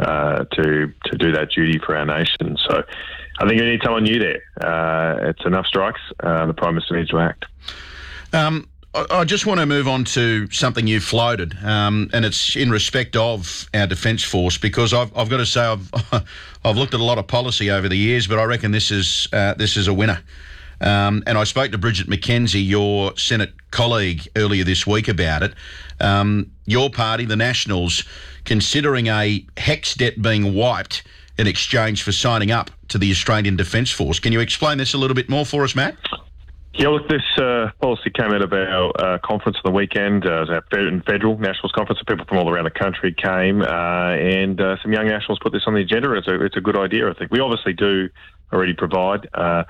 to do that duty for our nation. So I think we need someone new there. It's enough strikes. The Prime Minister needs to act. I just want to move on to something you floated, and it's in respect of our Defence Force, because I've got to say I've looked at a lot of policy over the years, but I reckon this is a winner. And I spoke to Bridget McKenzie, your Senate colleague, earlier this week about it. Your party, the Nationals, considering a HECS debt being wiped in exchange for signing up to the Australian Defence Force. Can you explain this a little bit more for us, Matt? Yeah, look, this policy came out of our conference on the weekend. It was our federal Nationals conference. People from all around the country came, and some young Nationals put this on the agenda. It's a good idea, I think. We obviously do already provide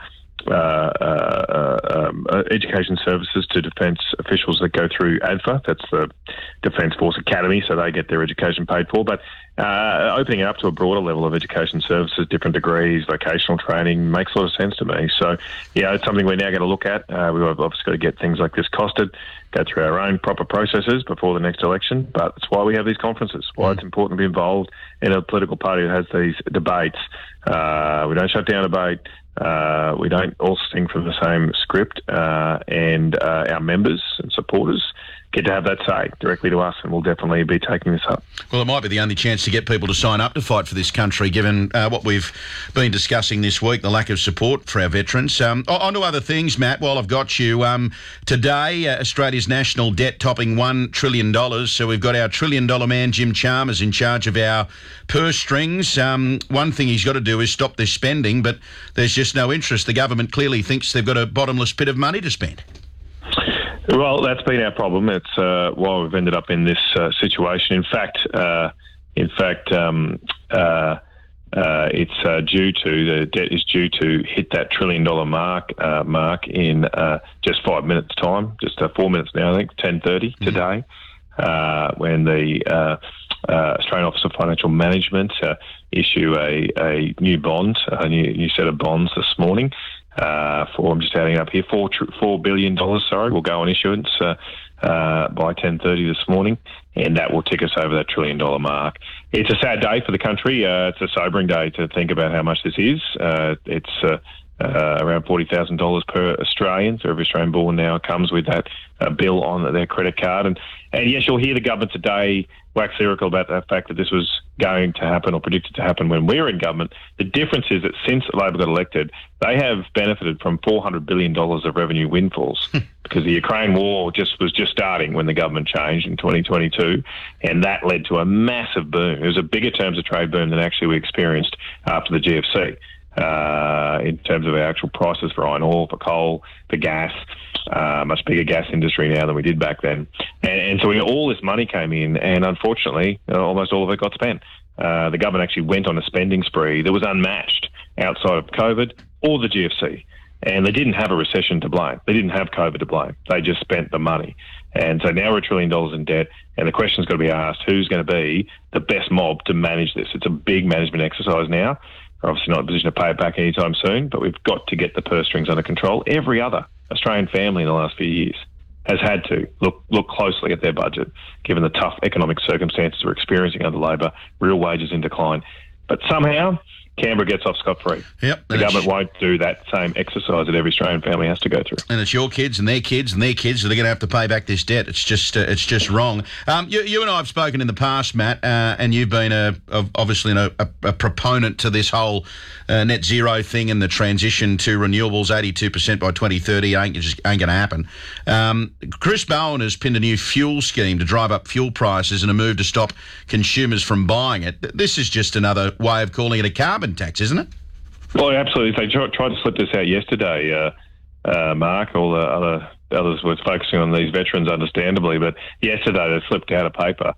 education services to defence officials that go through ADFA. That's the Defence Force Academy, so they get their education paid for. But opening it up to a broader level of education services, different degrees, vocational training, makes a lot of sense to me. So, yeah, it's something we're now going to look at. We've obviously got to get things like this costed, go through our own proper processes before the next election. But it's why we have these conferences, why it's important to be involved in a political party that has these debates. We don't shut down debate. We don't all sing from the same script, and our members and supporters get to have that say directly to us, and we'll definitely be taking this up. Well, it might be the only chance to get people to sign up to fight for this country, given what we've been discussing this week, the lack of support for our veterans. On to other things, Matt, while I've got you. Today, Australia's national debt topping $1 trillion, so we've got our $1 trillion man, Jim Chalmers, in charge of our purse strings. One thing he's got to do is stop this spending, but there's just no interest. The government clearly thinks they've got a bottomless pit of money to spend. Well, that's been our problem. It's why we've ended up in this situation. In fact, it's the debt is due to hit that $1 trillion mark in just 5 minutes' time, just 4 minutes now, I think, 10:30 today, when the Australian Office of Financial Management issue a new bond, a new set of bonds this morning. I'm just adding up here, $4 billion, will go on issuance by 10:30 this morning, and that will tick us over that $1 trillion mark. It's a sad day for the country. It's a sobering day to think about how much this is. It's around $40,000 per Australian, so every Australian born now comes with that bill on their credit card. And yes, you'll hear the government today wax lyrical about the fact that this was going to happen or predicted to happen when we were in government. The difference is that since Labor got elected, they have benefited from $400 billion of revenue windfalls because the Ukraine war was just starting when the government changed in 2022, and that led to a massive boom. It was a bigger terms of trade boom than actually we experienced after the GFC. In terms of our actual prices for iron ore, for coal, for gas, much bigger gas industry now than we did back then. And so all this money came in, and unfortunately, almost all of it got spent. The government actually went on a spending spree that was unmatched outside of COVID or the GFC. And they didn't have a recession to blame. They didn't have COVID to blame. They just spent the money. And so now we're $1 trillion in debt, and the question's got to be asked, who's going to be the best mob to manage this? It's a big management exercise now. We're obviously not in a position to pay it back anytime soon, but we've got to get the purse strings under control. Every other Australian family in the last few years has had to look closely at their budget, given the tough economic circumstances we're experiencing under Labor, real wages in decline. But somehow, Canberra gets off scot-free. Yep. The government won't do that same exercise that every Australian family has to go through. And it's your kids and their kids and their kids that are going to have to pay back this debt. It's just wrong. You and I have spoken in the past, Matt, and you've been obviously a proponent to this whole net zero thing and the transition to renewables, 82% by 2030 ain't going to happen. Chris Bowen has pinned a new fuel scheme to drive up fuel prices and a move to stop consumers from buying it. This is just another way of calling it a carbon tax, isn't it? Well, absolutely. They tried to slip this out yesterday, Mark. All the others were focusing on these veterans, understandably, but yesterday they slipped out a paper.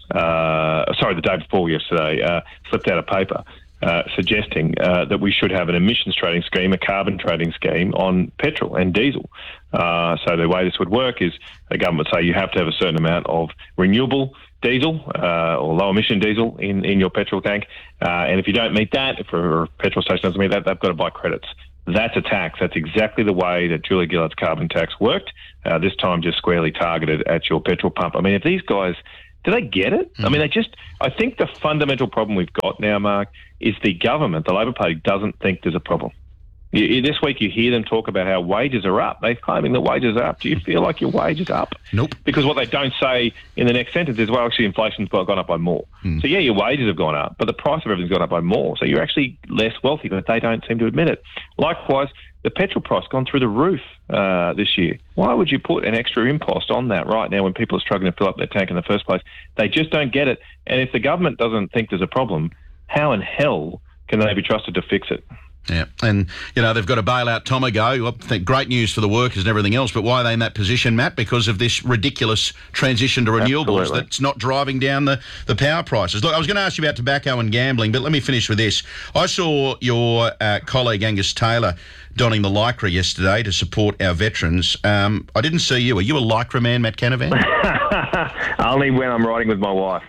The day before yesterday, slipped out a paper suggesting that we should have an emissions trading scheme, a carbon trading scheme on petrol and diesel. So the way this would work is the government would say you have to have a certain amount of renewable diesel or low emission diesel in your petrol tank, and if you don't meet that, if a petrol station doesn't meet that, they've got to buy credits. That's a tax. That's exactly the way that Julia Gillard's carbon tax worked, this time just squarely targeted at your petrol pump. I mean, if these guys Do they get it? I mean, I think the fundamental problem we've got now, Mark, is the government, the Labor Party, doesn't think there's a problem. This week you hear them talk about how wages are up. They're claiming that wages are up. Do you feel like your wage is up? Nope. Because what they don't say in the next sentence is, well, actually, inflation's gone up by more. So, yeah, your wages have gone up, but the price of everything's gone up by more. So you're actually less wealthy, but they don't seem to admit it. Likewise, the petrol price gone through the roof this year. Why would you put an extra impost on that right now when people are struggling to fill up their tank in the first place? They just don't get it. And if the government doesn't think there's a problem, how in hell can they be trusted to fix it? Yeah, and, they've got to bail out Tomago. I think great news for the workers and everything else, but why are they in that position, Matt? Because of this ridiculous transition to renewables Absolutely. That's not driving down the power prices. Look, I was going to ask you about tobacco and gambling, but let me finish with this. I saw your colleague Angus Taylor donning the Lycra yesterday to support our veterans. I didn't see you. Are you a Lycra man, Matt Canavan? Only when I'm riding with my wife.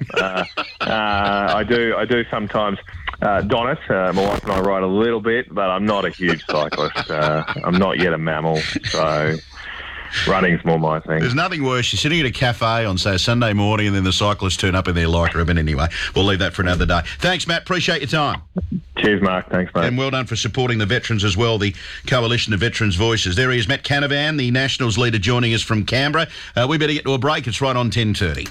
I do sometimes don it. My wife and I ride a little bit, but I'm not a huge cyclist. I'm not yet a mammal, so running's more my thing. There's nothing worse. You're sitting at a cafe on, say, a Sunday morning and then the cyclists turn up in their Lycra. But anyway, we'll leave that for another day. Thanks, Matt. Appreciate your time. Cheers, Mark. Thanks, mate. And well done for supporting the veterans as well, the Coalition of Veterans Voices. There he is, Matt Canavan, the Nationals leader, joining us from Canberra. We better get to a break. It's right on 10:30.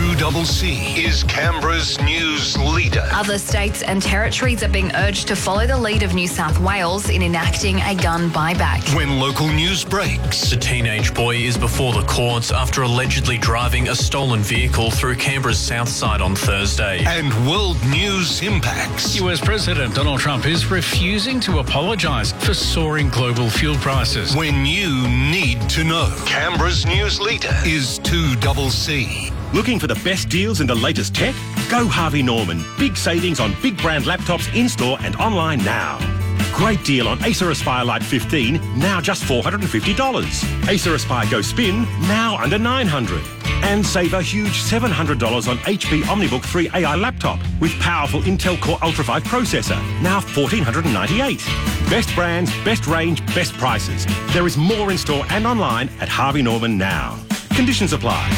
2CC is Canberra's news leader. Other states and territories are being urged to follow the lead of New South Wales in enacting a gun buyback. When local news breaks, The teenage boy is before the courts after allegedly driving a stolen vehicle through Canberra's south side on Thursday. and world news impacts. US President Donald Trump is refusing to apologise for soaring global fuel prices. When you need to know. Canberra's news leader is 2CC. Looking for the best deals and the latest tech? Go Harvey Norman. Big savings on big brand laptops in-store and online now. Great deal on Acer Aspire Lite 15, now just $450. Acer Aspire Go Spin, now under $900. And save a huge $700 on HP OmniBook 3 AI laptop with powerful Intel Core Ultra 5 processor, now $1,498. Best brands, best range, best prices. There is more in store and online at Harvey Norman now. Conditions apply.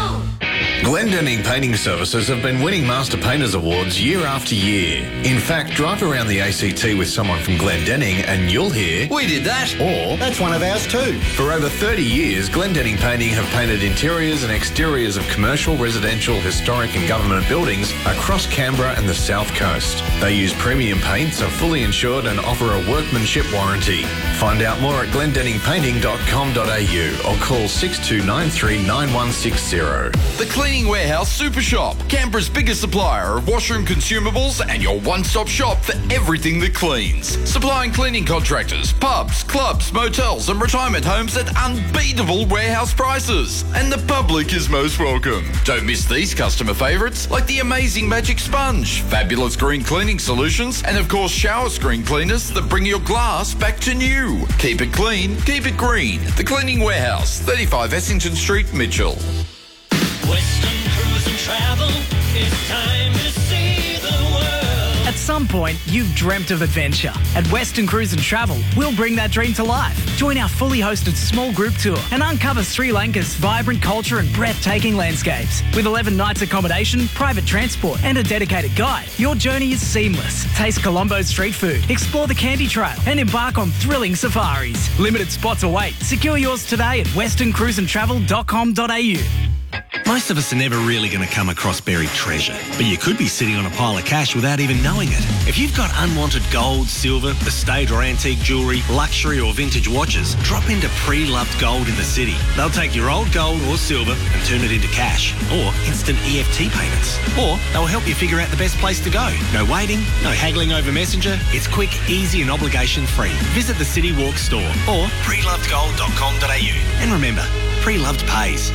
Glendenning Painting Services have been winning Master Painters Awards year after year. In fact, drive around the ACT with someone from Glendenning and you'll hear, "We did that," or "That's one of ours too." For over 30 years, Glendenning Painting have painted interiors and exteriors of commercial, residential, historic and government buildings across Canberra and the South Coast. They use premium paints, are fully insured and offer a workmanship warranty. Find out more at glendenningpainting.com.au or call 6293 9160. The Cleaning Warehouse Super Shop, Canberra's biggest supplier of washroom consumables and your one-stop shop for everything that cleans. Supplying cleaning contractors, pubs, clubs, motels and retirement homes at unbeatable warehouse prices. And the public is most welcome. Don't miss these customer favourites like the amazing Magic Sponge, fabulous green cleaning solutions and of course shower screen cleaners that bring your glass back to new. Keep it clean, keep it green. The Cleaning Warehouse, 35 Essington Street, Mitchell. Western Cruise and Travel, it's time to see the world. At some point, you've dreamt of adventure. At Western Cruise and Travel, we'll bring that dream to life. Join our fully hosted small group tour and uncover Sri Lanka's vibrant culture and breathtaking landscapes. With 11 nights accommodation, private transport and a dedicated guide, your journey is seamless. Taste Colombo's street food, explore the Candy Trail and embark on thrilling safaris. Limited spots await. Secure yours today at westerncruiseandtravel.com.au. Most of us are never really going to come across buried treasure, but you could be sitting on a pile of cash without even knowing it. If you've got unwanted gold, silver, estate or antique jewellery, luxury or vintage watches, drop into Pre-Loved Gold in the city. They'll take your old gold or silver and turn it into cash or instant EFT payments. Or they'll help you figure out the best place to go. No waiting, no haggling over Messenger. It's quick, easy and obligation-free. Visit the City Walk store or prelovedgold.com.au. And remember, Pre-Loved pays.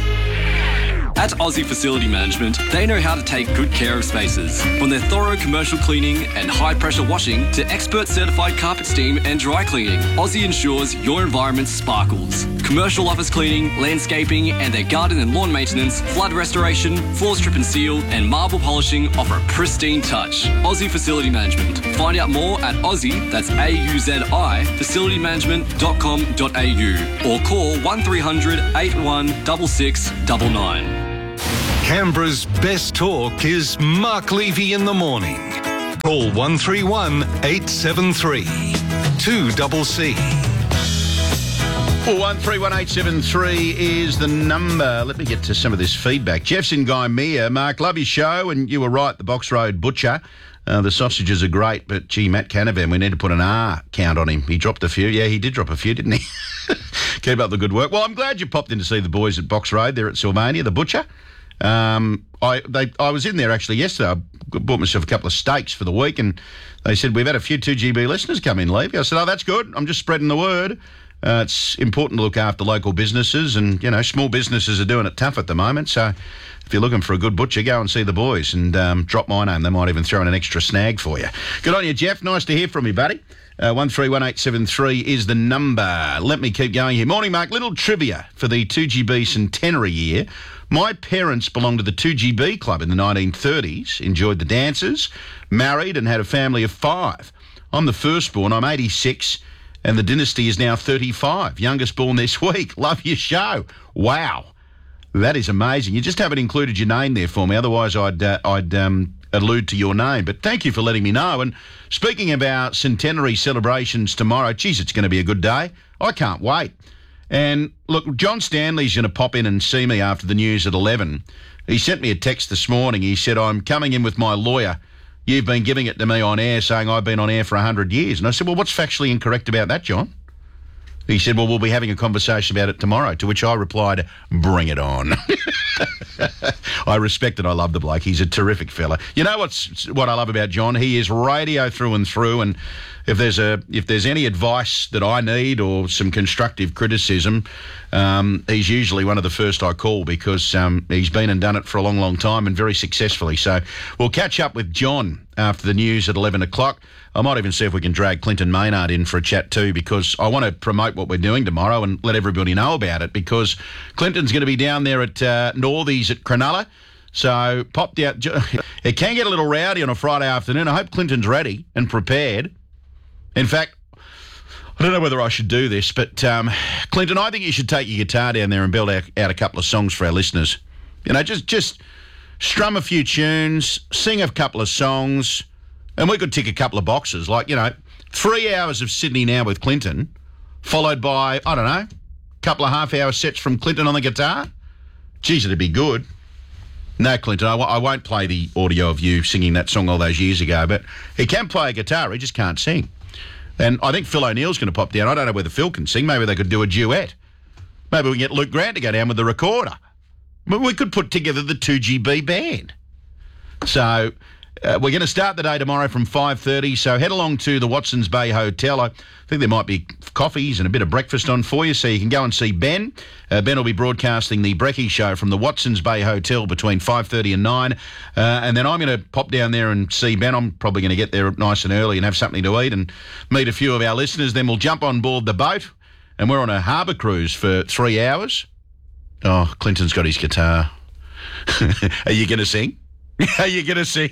At Aussie Facility Management, they know how to take good care of spaces. From their thorough commercial cleaning and high-pressure washing to expert certified carpet steam and dry cleaning, Aussie ensures your environment sparkles. Commercial office cleaning, landscaping, and their garden and lawn maintenance, flood restoration, floor strip and seal, and marble polishing offer a pristine touch. Aussie Facility Management. Find out more at Aussie, that's AUZI, facilitymanagement.com.au or call 1300 81 6699. Canberra's best talk is Mark Levy in the morning. Call 131 873 2CC. 4131-873 is the number. Let me get to some of this feedback. Jeff's in Gymea. Mark, love your show, and you were right, the Box Road Butcher. The sausages are great, but gee, Matt Canavan, we need to put an R count on him. He dropped a few. Yeah, he did drop a few, didn't he? Keep up the good work. Well, I'm glad you popped in to see the boys at Box Road there at Sylvania, the Butcher. I was in there actually yesterday. I bought myself a couple of steaks for the week, and they said, we've had a few 2GB listeners come in, Levy. I said, oh, that's good. I'm just spreading the word. It's important to look after local businesses, and, you know, small businesses are doing it tough at the moment. So if you're looking for a good butcher, go and see the boys and drop my name. They might even throw in an extra snag for you. Good on you, Jeff. Nice to hear from you, buddy. 131873 is the number. Let me keep going here. Morning, Mark. Little trivia for the 2GB centenary year. My parents belonged to the 2GB club in the 1930s, enjoyed the dances, married and had a family of 5. I'm the firstborn. I'm 86. And the dynasty is now 35. Youngest born this week. Love your show. Wow. That is amazing. You just haven't included your name there for me. Otherwise, I'd allude to your name. But thank you for letting me know. And speaking about centenary celebrations tomorrow, geez, it's going to be a good day. I can't wait. And look, John Stanley's going to pop in and see me after the news at 11. He sent me a text this morning. He said, I'm coming in with my lawyer. You've been giving it to me on air, saying I've been on air for 100 years. And I said, well, what's factually incorrect about that, John? He said, well, we'll be having a conversation about it tomorrow, to which I replied, bring it on. I respect and I love the bloke. He's a terrific fella. You know what I love about John? He is radio through and through, and if there's any advice that I need or some constructive criticism, he's usually one of the first I call, because he's been and done it for a long, long time and very successfully. So we'll catch up with John after the news at 11 o'clock. I might even see if we can drag Clinton Maynard in for a chat too, because I want to promote what we're doing tomorrow and let everybody know about it, because Clinton's going to be down there at Northies at Cronulla. So pop down. It can get a little rowdy on a Friday afternoon. I hope Clinton's ready and prepared. In fact, I don't know whether I should do this, but Clinton, I think you should take your guitar down there and build out a couple of songs for our listeners. You know, just strum a few tunes, sing a couple of songs, and we could tick a couple of boxes. Like, you know, 3 hours of Sydney Now with Clinton, followed by, I don't know, a couple of half-hour sets from Clinton on the guitar. Geez, it'd be good. No, Clinton, I won't play the audio of you singing that song all those years ago, but he can play a guitar, he just can't sing. And I think Phil O'Neill's going to pop down. I don't know whether Phil can sing. Maybe they could do a duet. Maybe we can get Luke Grant to go down with the recorder. But we could put together the 2GB band. So we're going to start the day tomorrow from 5:30. So head along to the Watsons Bay Hotel. I think there might be coffees and a bit of breakfast on for you, so you can go and see Ben. Ben will be broadcasting the Brekkie Show from the Watsons Bay Hotel between 5:30 and 9. And then I'm going to pop down there and see Ben. I'm probably going to get there nice and early and have something to eat and meet a few of our listeners. Then we'll jump on board the boat, and we're on a harbour cruise for 3 hours. Oh, Clinton's got his guitar. Are you going to sing? Are you going to sing?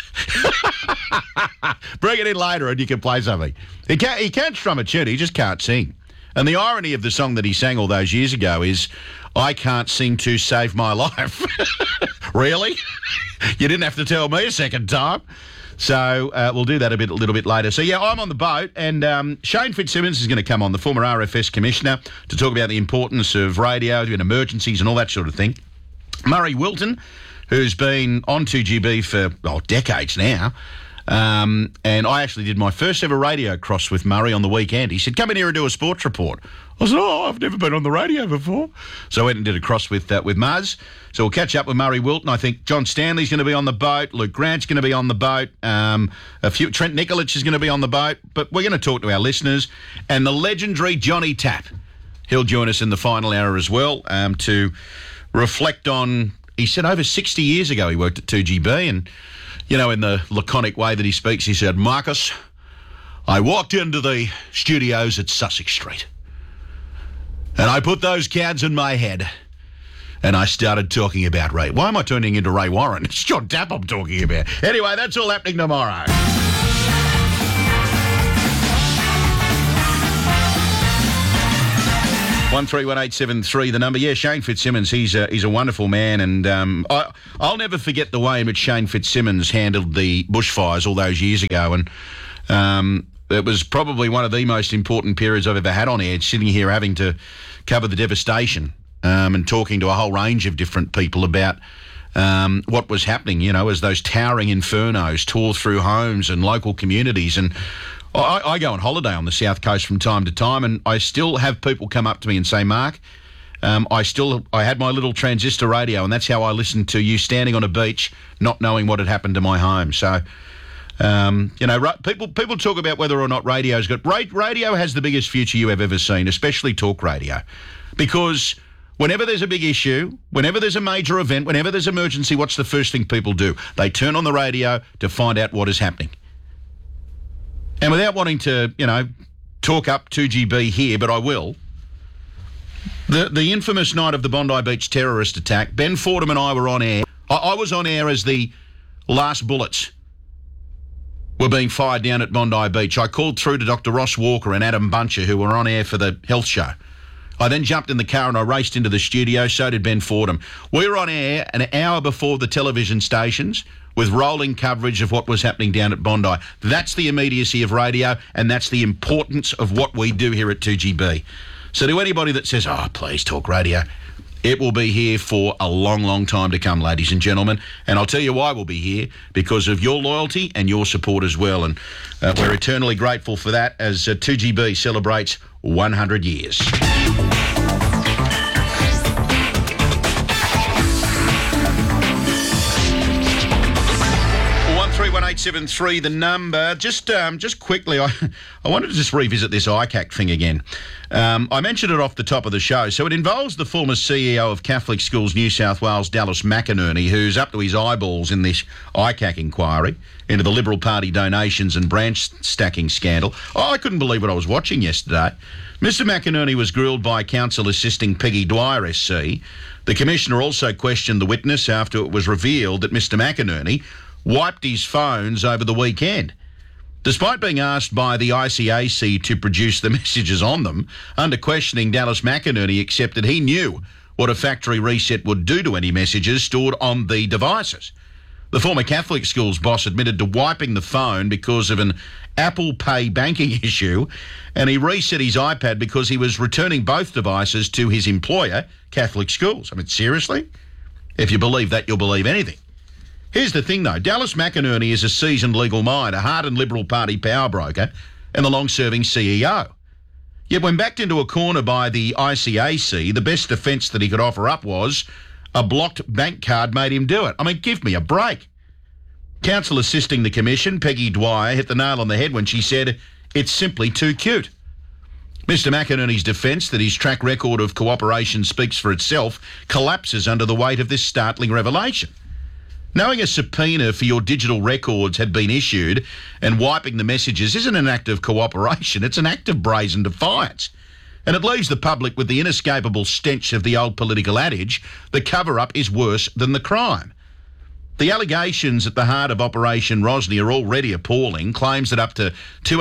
Bring it in later and you can play something. He can't strum a tune, he just can't sing. And the irony of the song that he sang all those years ago is, I can't sing to save my life. Really? You didn't have to tell me a second time. So we'll do that a little bit later. So, yeah, I'm on the boat, and Shane Fitzsimmons is going to come on, the former RFS Commissioner, to talk about the importance of radio in emergencies and all that sort of thing. Murray Wilton, who's been on 2GB for decades now, and I actually did my first ever radio cross with Murray on the weekend. He said, come in here and do a sports report. I said, I've never been on the radio before. So I went and did a cross with Muzz. So we'll catch up with Murray Wilton. I think John Stanley's going to be on the boat. Luke Grant's going to be on the boat. Trent Nikolic is going to be on the boat. But we're going to talk to our listeners. And the legendary Johnny Tapp, he'll join us in the final hour as well to reflect on, he said over 60 years ago he worked at 2GB, and, you know, in the laconic way that he speaks, he said, Marcus, I walked into the studios at Sussex Street and I put those cards in my head and I started talking about Ray. Why am I turning into Ray Warren? It's John Tapp I'm talking about. Anyway, that's all happening tomorrow. 131873, the number. Yeah, Shane Fitzsimmons, he's a wonderful man, and I'll never forget the way in which Shane Fitzsimmons handled the bushfires all those years ago, and it was probably one of the most important periods I've ever had on air, sitting here having to cover the devastation and talking to a whole range of different people about what was happening, you know, as those towering infernos tore through homes and local communities. And I go on holiday on the South Coast from time to time, and I still have people come up to me and say, Mark, I had my little transistor radio, and that's how I listened to you standing on a beach, not knowing what had happened to my home. So, you know, people talk about whether or not radio's good. Radio has the biggest future you have ever seen, especially talk radio, because whenever there's a big issue, whenever there's a major event, whenever there's emergency, what's the first thing people do? They turn on the radio to find out what is happening. And without wanting to, you know, talk up 2GB here, but I will, the infamous night of the Bondi Beach terrorist attack, Ben Fordham and I were on air. I was on air as the last bullets were being fired down at Bondi Beach. I called through to Dr. Ross Walker and Adam Buncher, who were on air for the health show. I then jumped in the car and I raced into the studio, so did Ben Fordham. We were on air an hour before the television stations with rolling coverage of what was happening down at Bondi. That's the immediacy of radio, and that's the importance of what we do here at 2GB. So to anybody that says, oh, please talk radio, it will be here for a long, long time to come, ladies and gentlemen. And I'll tell you why we'll be here, because of your loyalty and your support as well. And we're eternally grateful for that as 2GB celebrates 100 years. 131873, the number. Just quickly, I wanted to just revisit this ICAC thing again. I mentioned it off the top of the show. So it involves the former CEO of Catholic Schools New South Wales, Dallas McInerney, who's up to his eyeballs in this ICAC inquiry into the Liberal Party donations and branch stacking scandal. I couldn't believe what I was watching yesterday. Mr McInerney was grilled by counsel assisting Peggy Dwyer SC. The Commissioner also questioned the witness after it was revealed that Mr McInerney wiped his phones over the weekend. Despite being asked by the ICAC to produce the messages on them, under questioning, Dallas McInerney accepted he knew what a factory reset would do to any messages stored on the devices. The former Catholic Schools boss admitted to wiping the phone because of an Apple Pay banking issue, and he reset his iPad because he was returning both devices to his employer, Catholic Schools. I mean, seriously? If you believe that, you'll believe anything. Here's the thing, though. Dallas McInerney is a seasoned legal mind, a hardened Liberal Party power broker, and the long-serving CEO. Yet when backed into a corner by the ICAC, the best defence that he could offer up was a blocked bank card made him do it. I mean, give me a break. Counsel assisting the Commission, Peggy Dwyer, hit the nail on the head when she said, it's simply too cute. Mr McInerney's defence that his track record of cooperation speaks for itself collapses under the weight of this startling revelation. Knowing a subpoena for your digital records had been issued and wiping the messages isn't an act of cooperation, it's an act of brazen defiance. And it leaves the public with the inescapable stench of the old political adage, the cover-up is worse than the crime. The allegations at the heart of Operation Rosny are already appalling. Claims that up to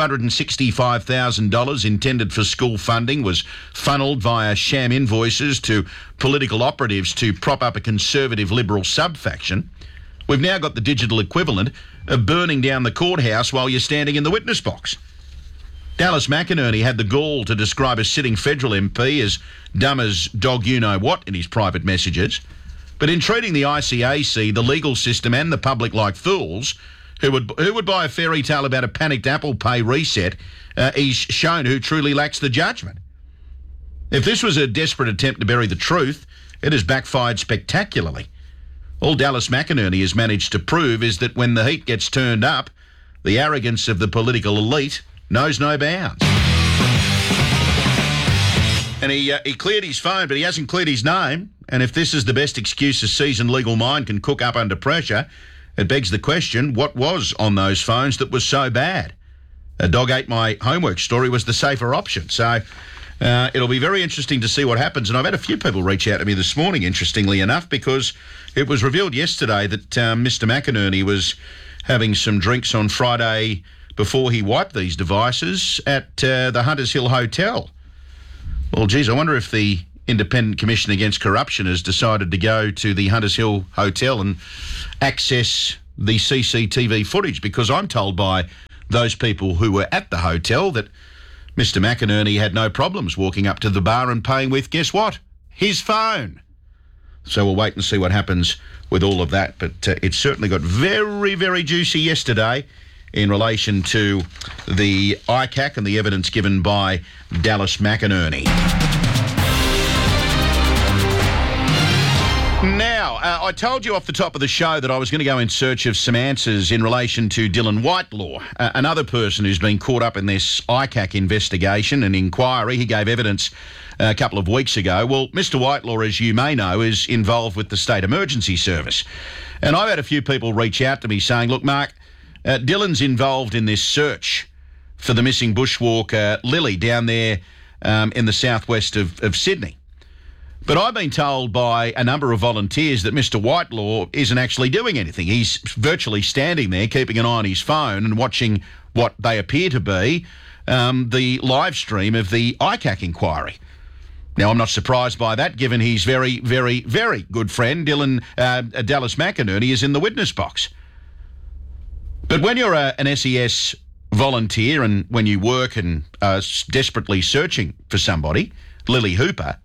$265,000 intended for school funding was funneled via sham invoices to political operatives to prop up a conservative Liberal sub-faction. We've now got the digital equivalent of burning down the courthouse while you're standing in the witness box. Dallas McInerney had the gall to describe a sitting federal MP as dumb as dog you-know-what in his private messages. But in treating the ICAC, the legal system and the public like fools, who would buy a fairy tale about a panicked Apple Pay reset, he's shown who truly lacks the judgment. If this was a desperate attempt to bury the truth, it has backfired spectacularly. All Dallas McInerney has managed to prove is that when the heat gets turned up, the arrogance of the political elite knows no bounds. And he cleared his phone, but he hasn't cleared his name. And if this is the best excuse a seasoned legal mind can cook up under pressure, it begs the question, what was on those phones that was so bad? A dog ate my homework story was the safer option. So it'll be very interesting to see what happens. And I've had a few people reach out to me this morning, interestingly enough, because it was revealed yesterday that Mr McInerney was having some drinks on Friday before he wiped these devices at the Hunters Hill Hotel. Well, geez, I wonder if the Independent Commission Against Corruption has decided to go to the Hunters Hill Hotel and access the CCTV footage, because I'm told by those people who were at the hotel that Mr McInerney had no problems walking up to the bar and paying with, guess what? His phone. So we'll wait and see what happens with all of that. But it certainly got very, very juicy yesterday in relation to the ICAC and the evidence given by Dallas McInerney. Now, I told you off the top of the show that I was going to go in search of some answers in relation to Dylan Whitelaw, another person who's been caught up in this ICAC investigation and inquiry. He gave evidence a couple of weeks ago. Well, Mr Whitelaw, as you may know, is involved with the State Emergency Service. And I've had a few people reach out to me saying, look, Mark, Dylan's involved in this search for the missing bushwalker Lily down there in the southwest of Sydney. But I've been told by a number of volunteers that Mr Whitelaw isn't actually doing anything. He's virtually standing there, keeping an eye on his phone and watching what they appear to be the live stream of the ICAC inquiry. Now, I'm not surprised by that, given his very, very, very good friend, Dallas McInerney, is in the witness box. But when you're an SES volunteer and when you work and are desperately searching for somebody, Lily Hooper,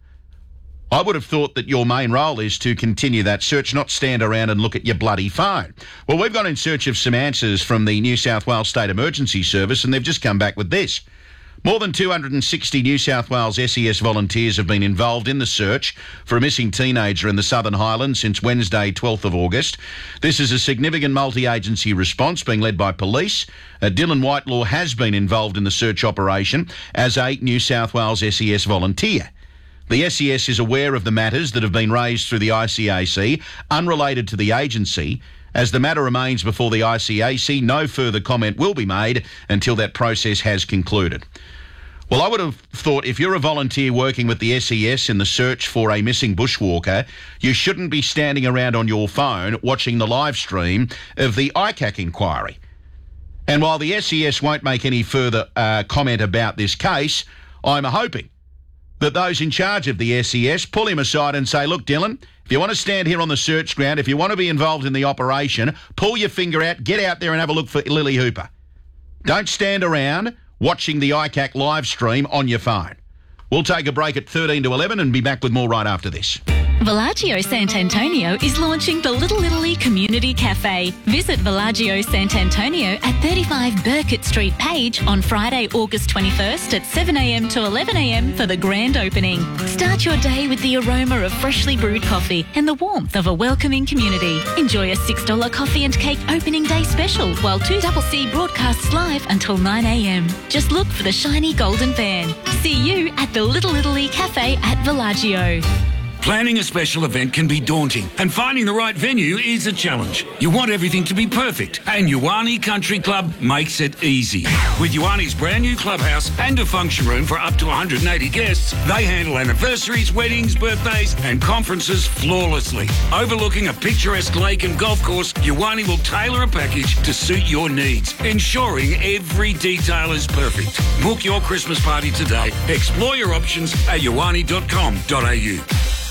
I would have thought that your main role is to continue that search, not stand around and look at your bloody phone. Well, we've gone in search of some answers from the New South Wales State Emergency Service, and they've just come back with this. More than 260 New South Wales SES volunteers have been involved in the search for a missing teenager in the Southern Highlands since Wednesday, 12th of August. This is a significant multi-agency response being led by police. Dylan Whitelaw has been involved in the search operation as a New South Wales SES volunteer. The SES is aware of the matters that have been raised through the ICAC, unrelated to the agency. As the matter remains before the ICAC, no further comment will be made until that process has concluded. Well, I would have thought if you're a volunteer working with the SES in the search for a missing bushwalker, you shouldn't be standing around on your phone watching the live stream of the ICAC inquiry. And while the SES won't make any further comment about this case, I'm hoping that those in charge of the SES pull him aside and say, look, Dylan, if you want to stand here on the search ground, if you want to be involved in the operation, pull your finger out, get out there and have a look for Lily Hooper. Don't stand around watching the ICAC live stream on your phone. We'll take a break at 13 to 11 and be back with more right after this. Villaggio Sant'Antonio is launching the Little Italy Community Cafe. Visit Villaggio Sant'Antonio at 35 Burkett Street, Page on Friday, August 21st at 7 a.m. to 11 a.m. for the grand opening. Start your day with the aroma of freshly brewed coffee and the warmth of a welcoming community. Enjoy a $6 coffee and cake opening day special while 2CC broadcasts live until 9 a.m. Just look for the shiny golden van. See you at the Little Italy Cafe at Villaggio. Planning a special event can be daunting, and finding the right venue is a challenge. You want everything to be perfect, and Ioane Country Club makes it easy. With Ioane's brand new clubhouse and a function room for up to 180 guests, they handle anniversaries, weddings, birthdays, and conferences flawlessly. Overlooking a picturesque lake and golf course, Ioane will tailor a package to suit your needs, ensuring every detail is perfect. Book your Christmas party today. Explore your options at ioane.com.au.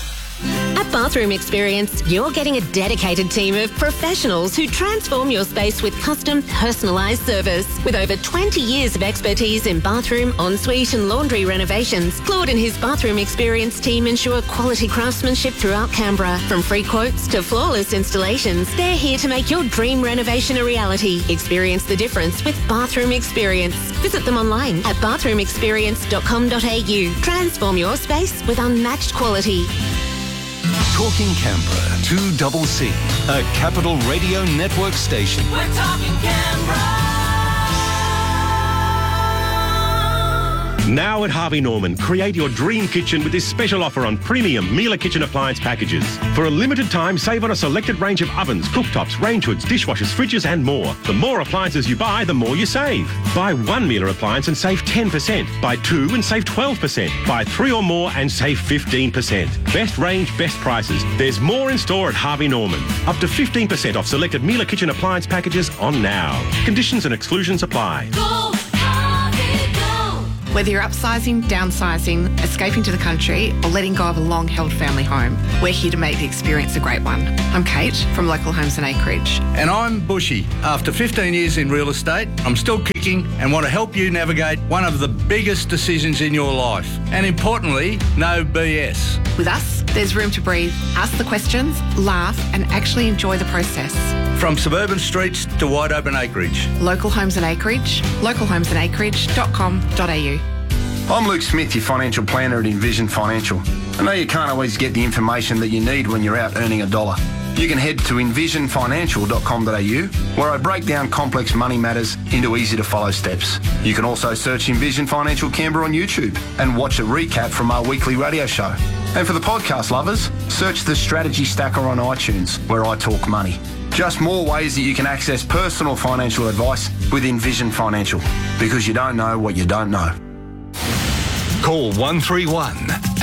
At Bathroom Experience, you're getting a dedicated team of professionals who transform your space with custom, personalised service. With over 20 years of expertise in bathroom, ensuite and laundry renovations, Claude and his Bathroom Experience team ensure quality craftsmanship throughout Canberra. From free quotes to flawless installations, they're here to make your dream renovation a reality. Experience the difference with Bathroom Experience. Visit them online at bathroomexperience.com.au. Transform your space with unmatched quality. Talking Canberra, 2CC, a Capital Radio Network station. We're talking Canberra. Now at Harvey Norman, create your dream kitchen with this special offer on premium Miele kitchen appliance packages. For a limited time, save on a selected range of ovens, cooktops, range hoods, dishwashers, fridges and more. The more appliances you buy, the more you save. Buy one Miele appliance and save 10%. Buy two and save 12%. Buy three or more and save 15%. Best range, best prices. There's more in store at Harvey Norman. Up to 15% off selected Miele kitchen appliance packages on now. Conditions and exclusions apply. Go, Harvey, go. Whether you're upsizing, downsizing, escaping to the country, or letting go of a long-held family home, we're here to make the experience a great one. I'm Kate from Local Homes and Acreage. And I'm Bushy. After 15 years in real estate, I'm still kicking and want to help you navigate one of the biggest decisions in your life. And importantly, no BS. With us, there's room to breathe, ask the questions, laugh, and actually enjoy the process. From suburban streets to wide open acreage. Local Homes and Acreage, localhomesandacreage.com.au. I'm Luke Smith, your financial planner at Envision Financial. I know you can't always get the information that you need when you're out earning a dollar. You can head to envisionfinancial.com.au, where I break down complex money matters into easy-to-follow steps. You can also search Envision Financial Canberra on YouTube and watch a recap from our weekly radio show. And for the podcast lovers, search the Strategy Stacker on iTunes, where I talk money. Just more ways that you can access personal financial advice with Envision Financial, because you don't know what you don't know. Call 131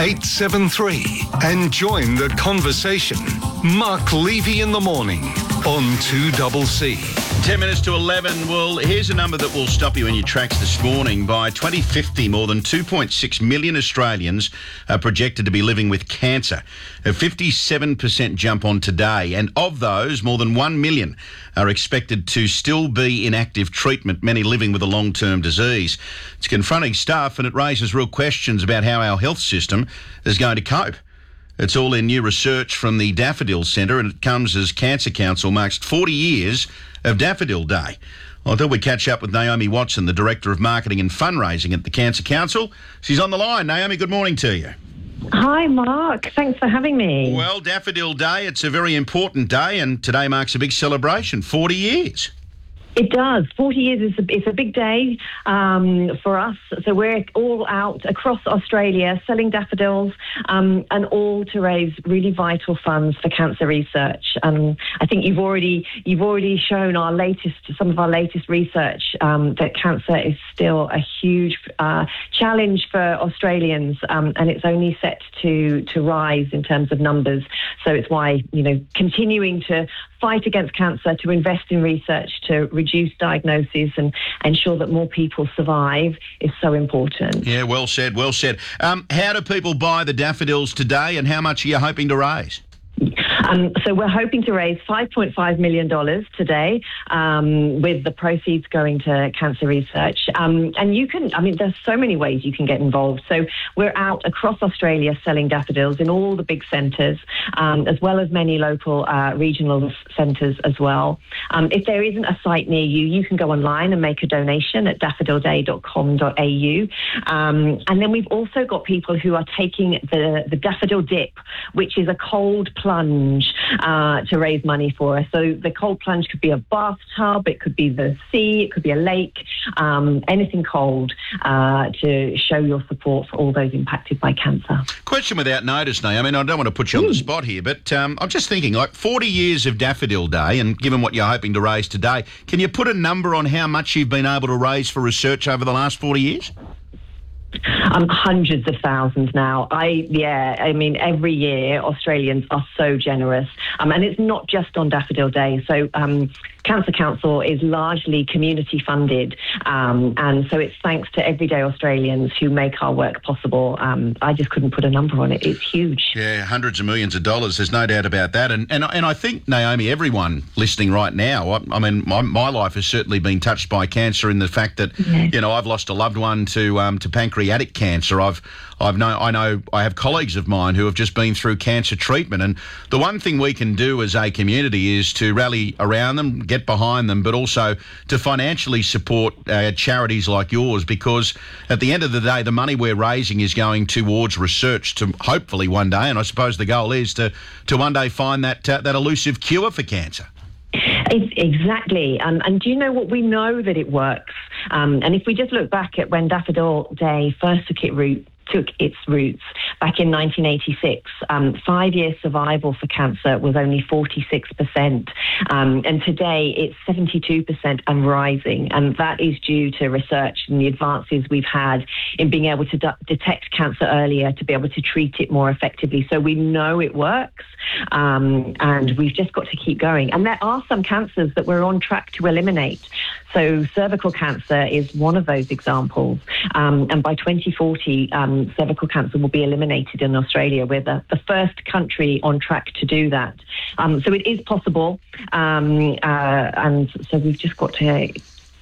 873 and join the conversation. Mark Levy in the morning on 2CC. 10 minutes to 11. Well, here's a number that will stop you in your tracks this morning. By 2050, more than 2.6 million Australians are projected to be living with cancer. A 57% jump on today. And of those, more than 1 million are expected to still be in active treatment, many living with a long-term disease. It's confronting stuff, and it raises real questions about how our health system is going to cope. It's all in new research from the Daffodil Centre, and it comes as Cancer Council marks 40 years of Daffodil Day. I thought we'd catch up with Naomi Watson, the Director of Marketing and Fundraising at the Cancer Council. She's on the line. Naomi, good morning to you. Hi, Mark. Thanks for having me. Well, Daffodil Day, it's a very important day, and today marks a big celebration, 40 years. It does. 40 years is a big day for us. So we're all out across Australia selling daffodils and all to raise really vital funds for cancer research. I think you've already shown some of our latest research that cancer is still a huge challenge for Australians, and it's only set to rise in terms of numbers. So it's why, continuing to fight against cancer, to invest in research, to reduce diagnosis and ensure that more people survive is so important. Yeah, well said, well said. How do people buy the daffodils today, and how much are you hoping to raise? So we're hoping to raise $5.5 million today, with the proceeds going to cancer research. And there's so many ways you can get involved. So we're out across Australia selling daffodils in all the big centres, as well as many local regional centres as well. If there isn't a site near you, you can go online and make a donation at daffodilday.com.au. And then we've also got people who are taking the daffodil dip, which is a cold plunge to raise money for us. So the cold plunge could be a bathtub, it could be the sea, it could be a lake, anything cold to show your support for all those impacted by cancer. Question without notice, Naomi. I don't want to put you on the spot here, but I'm just thinking, 40 years of Daffodil Day, and given what you're hoping to raise today, can you put a number on how much you've been able to raise for research over the last 40 years? Hundreds of thousands now. Every year Australians are so generous. And it's not just on Daffodil Day. So Cancer Council is largely community funded. And so it's thanks to everyday Australians who make our work possible. I just couldn't put a number on it. It's huge. Yeah, hundreds of millions of dollars. There's no doubt about that. And I think, Naomi, everyone listening right now, my life has certainly been touched by cancer in the fact that, I've lost a loved one to pancreatic cancer. I have colleagues of mine who have just been through cancer treatment, and the one thing we can do as a community is to rally around them, get behind them, but also to financially support charities like yours, because at the end of the day, the money we're raising is going towards research to hopefully one day, and I suppose the goal is to one day find that elusive cure for cancer. Exactly. And do you know what? We know that it works. And if we just look back at when Daffodil Day first took its root took its roots. Back in 1986, 5-year survival for cancer was only 46%. And today it's 72% and rising. And that is due to research and the advances we've had in being able to detect cancer earlier, to be able to treat it more effectively. So we know it works, and we've just got to keep going. And there are some cancers that we're on track to eliminate. So cervical cancer is one of those examples. And by 2040, cervical cancer will be eliminated in Australia. We're the first country on track to do that. So it is possible. And so we've just got to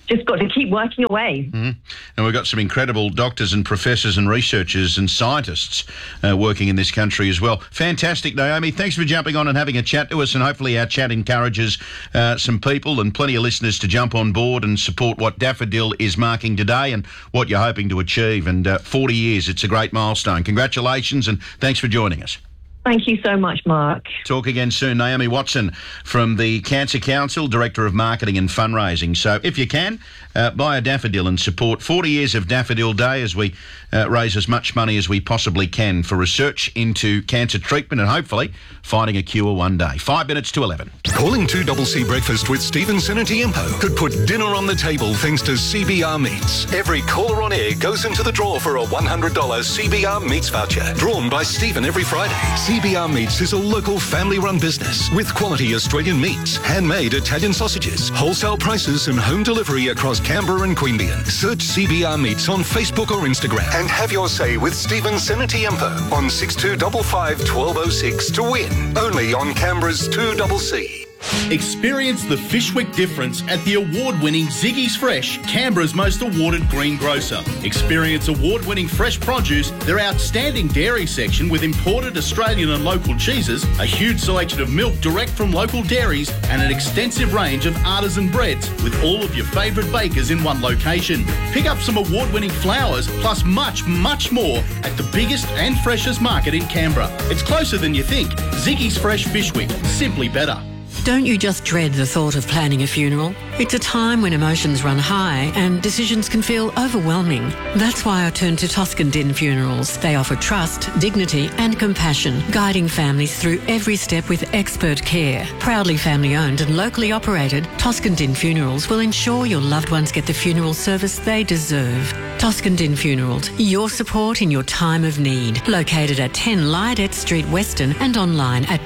keep working away. Mm-hmm. And we've got some incredible doctors and professors and researchers and scientists working in this country as well. Fantastic, Naomi. Thanks for jumping on and having a chat to us, and hopefully our chat encourages some people and plenty of listeners to jump on board and support what Daffodil is marking today and what you're hoping to achieve. And 40 years, it's a great milestone. Congratulations, and thanks for joining us. Thank you so much, Mark. Talk again soon. Naomi Watson from the Cancer Council, Director of Marketing and Fundraising. So if you can, buy a daffodil and support 40 years of Daffodil Day as we raise as much money as we possibly can for research into cancer treatment and hopefully finding a cure one day. 5 minutes to 11. Calling 2CC Breakfast with Stephen Senatiempo could put dinner on the table thanks to CBR Meats. Every caller on air goes into the draw for a $100 CBR Meats voucher, drawn by Stephen every Friday. CBR Meats is a local family-run business with quality Australian meats, handmade Italian sausages, wholesale prices and home delivery across Canberra and Queanbeyan. Search CBR Meats on Facebook or Instagram and have your say with Stephen Senatiempo on 6255 1206 to win. Only on Canberra's 2CC. Experience the Fishwick difference at the award-winning Ziggy's Fresh, Canberra's most awarded green grocer. Experience award-winning fresh produce, their outstanding dairy section with imported Australian and local cheeses, a huge selection of milk direct from local dairies, and an extensive range of artisan breads with all of your favourite bakers in one location. Pick up some award-winning flowers, plus much, much more at the biggest and freshest market in Canberra. It's closer than you think. Ziggy's Fresh Fishwick, simply better. Don't you just dread the thought of planning a funeral? It's a time when emotions run high and decisions can feel overwhelming. That's why I turn to Toscan Din Funerals. They offer trust, dignity and compassion, guiding families through every step with expert care. Proudly family-owned and locally operated, Toscan Din Funerals will ensure your loved ones get the funeral service they deserve. Toscan Din Funerals, your support in your time of need. Located at 10 Lydet Street, Weston, and online at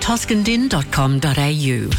toscandin.com.au.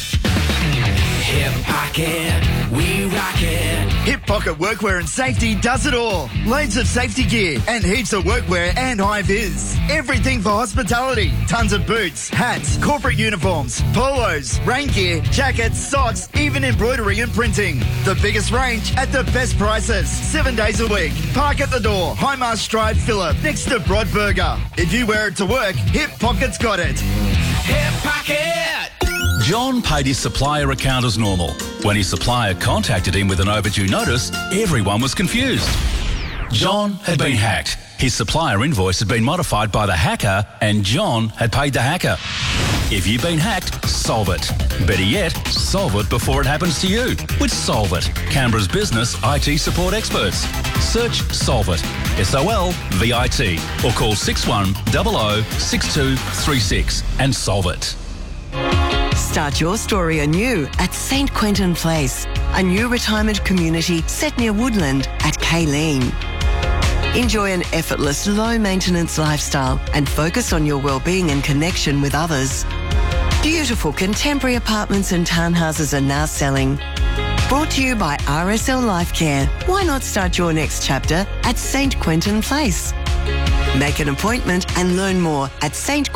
Hip Pocket, we rock it. Hip Pocket Workwear and Safety does it all. Loads of safety gear and heaps of workwear and high vis. Everything for hospitality. Tons of boots, hats, corporate uniforms, polos, rain gear, jackets, socks, even embroidery and printing. The biggest range at the best prices. 7 days a week. Park at the door. High Mast Drive, Phillip, next to Broadburger. If you wear it to work, Hip Pocket's got it. Hip Pocket! John paid his supplier account as normal. When his supplier contacted him with an overdue notice, everyone was confused. John had been hacked. His supplier invoice had been modified by the hacker, and John had paid the hacker. If you've been hacked, solve it. Better yet, solve it before it happens to you with Solve It, Canberra's business IT support experts. Search Solve It, SOLVIT, or call 6100 6236 and solve it. Start your story anew at St Quentin Place, a new retirement community set near Woodland at Kayleen. Enjoy an effortless, low-maintenance lifestyle and focus on your well-being and connection with others. Beautiful contemporary apartments and townhouses are now selling. Brought to you by RSL Life Care. Why not start your next chapter at St Quentin Place? Make an appointment and learn more at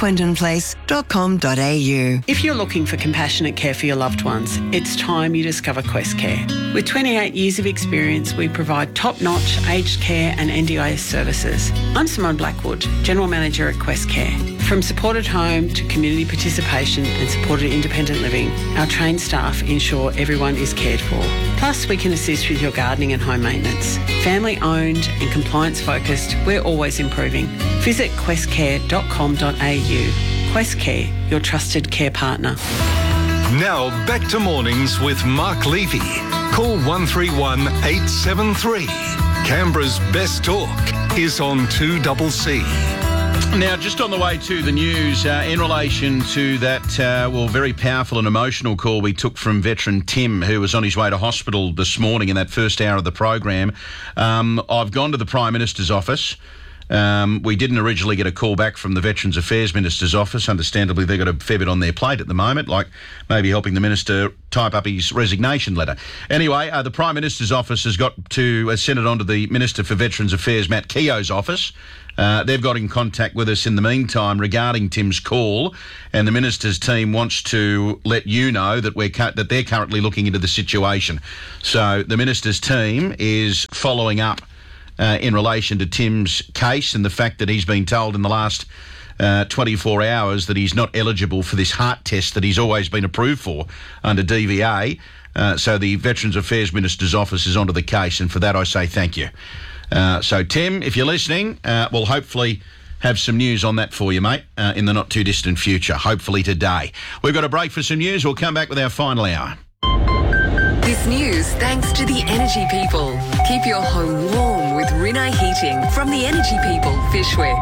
stquentinplace.com.au. If you're looking for compassionate care for your loved ones, it's time you discover Quest Care. With 28 years of experience, we provide top-notch aged care and NDIS services. I'm Simone Blackwood, General Manager at Quest Care. From supported home to community participation and supported independent living, our trained staff ensure everyone is cared for. Plus, we can assist with your gardening and home maintenance. Family owned and compliance focused, we're always improving. Visit questcare.com.au. Quest Care, your trusted care partner. Now back to mornings with Mark Levy. Call 131 873. Canberra's best talk is on 2CC. Now, just on the way to the news, in relation to that, very powerful and emotional call we took from veteran Tim, who was on his way to hospital this morning in that first hour of the program. I've gone to the Prime Minister's office. We didn't originally get a call back from the Veterans Affairs Minister's office. Understandably, they've got a fair bit on their plate at the moment, like maybe helping the Minister type up his resignation letter. Anyway, the Prime Minister's office has sent it on to the Minister for Veterans Affairs, Matt Keogh's office. They've got in contact with us in the meantime regarding Tim's call, and the Minister's team wants to let you know that they're currently looking into the situation. So the Minister's team is following up in relation to Tim's case and the fact that he's been told in the last 24 hours that he's not eligible for this heart test that he's always been approved for under DVA. So the Veterans Affairs Minister's office is onto the case, and for that I say thank you. So Tim, if you're listening, we'll hopefully have some news on that for you, mate, in the not too distant future, hopefully today. We've got a break for some news. We'll come back with our final hour. This news thanks to the Energy People. Keep your home warm with Rinnai Heating from the Energy People, Fishwick.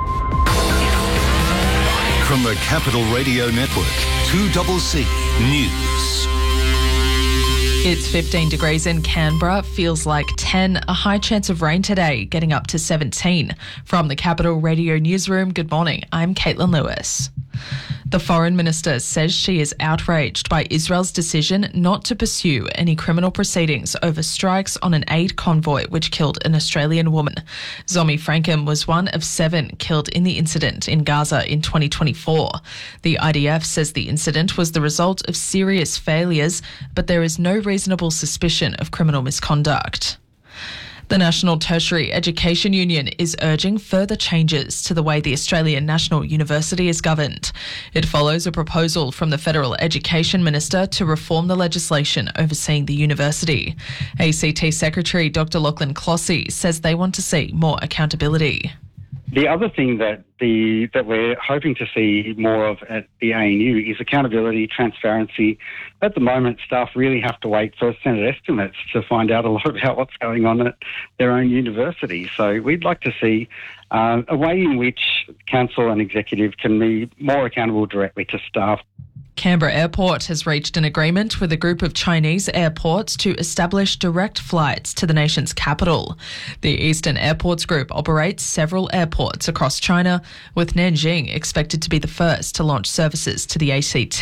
From the Capital Radio Network, 2CC News. It's 15 degrees in Canberra, feels like 10, a high chance of rain today, getting up to 17. From the Capital Radio Newsroom, good morning, I'm Caitlin Lewis. The Foreign Minister says she is outraged by Israel's decision not to pursue any criminal proceedings over strikes on an aid convoy which killed an Australian woman. Zomi Frankham was one of 7 killed in the incident in Gaza in 2024. The IDF says the incident was the result of serious failures, but there is no reasonable suspicion of criminal misconduct. The National Tertiary Education Union is urging further changes to the way the Australian National University is governed. It follows a proposal from the Federal Education Minister to reform the legislation overseeing the university. ACT Secretary Dr Lachlan Clossy says they want to see more accountability. The other thing that we're hoping to see more of at the ANU is accountability, transparency. At the moment, staff really have to wait for Senate estimates to find out a lot about what's going on at their own university. So we'd like to see a way in which council and executive can be more accountable directly to staff. Canberra Airport has reached an agreement with a group of Chinese airports to establish direct flights to the nation's capital. The Eastern Airports Group operates several airports across China, with Nanjing expected to be the first to launch services to the ACT.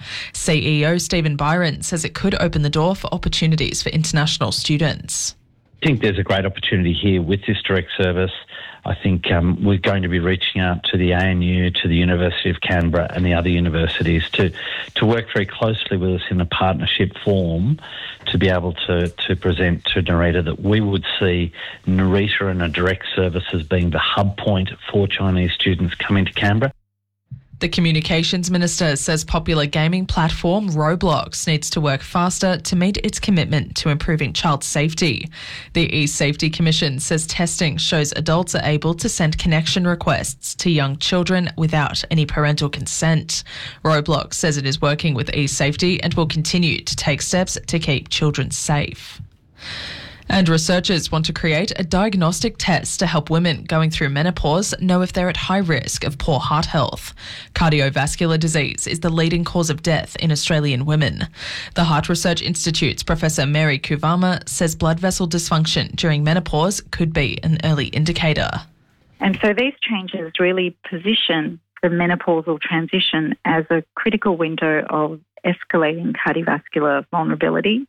CEO Stephen Byron says it could open the door for opportunities for international students. I think there's a great opportunity here with this direct service. I think we're going to be reaching out to the ANU, to the University of Canberra and the other universities to work very closely with us in a partnership form to be able to present to Narita that we would see Narita and a direct service as being the hub point for Chinese students coming to Canberra. The Communications Minister says popular gaming platform Roblox needs to work faster to meet its commitment to improving child safety. The E-Safety Commission says testing shows adults are able to send connection requests to young children without any parental consent. Roblox says it is working with E-Safety and will continue to take steps to keep children safe. And researchers want to create a diagnostic test to help women going through menopause know if they're at high risk of poor heart health. Cardiovascular disease is the leading cause of death in Australian women. The Heart Research Institute's Professor Mary Kuvama says blood vessel dysfunction during menopause could be an early indicator. And so these changes really position the menopausal transition as a critical window of escalating cardiovascular vulnerability.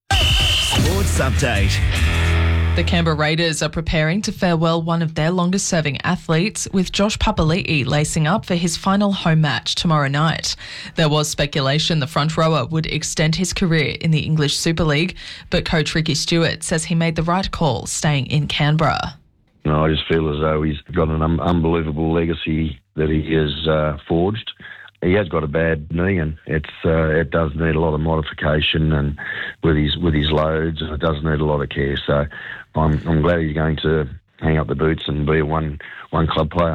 Sports Update. The Canberra Raiders are preparing to farewell one of their longest-serving athletes, with Josh Papali'i lacing up for his final home match tomorrow night. There was speculation the front rower would extend his career in the English Super League, but coach Ricky Stewart says he made the right call staying in Canberra. I just feel as though he's got an unbelievable legacy that he has forged. He has got a bad knee, and it does need a lot of modification, and with his loads, and it does need a lot of care. So I'm glad he's going to hang up the boots and be a one club player.